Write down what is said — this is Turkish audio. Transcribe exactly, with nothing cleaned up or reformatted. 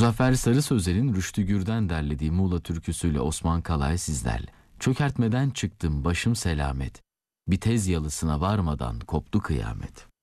Muzaffer Sarı Sözer'in Rüştü Gür'den derlediği Muğla türküsüyle Osman Kalay sizlerle. Çökertmeden çıktım başım selamet. Bir tez yalısına varmadan koptu kıyamet.